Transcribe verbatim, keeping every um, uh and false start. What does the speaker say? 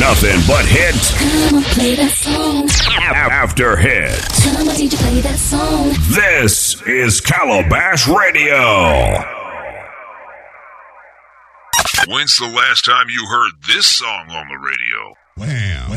Nothing but hits. Come on, play that song. After hits. Come on, D J, play that song. This is Calabash Radio. When's the last time you heard this song on the radio? Wham,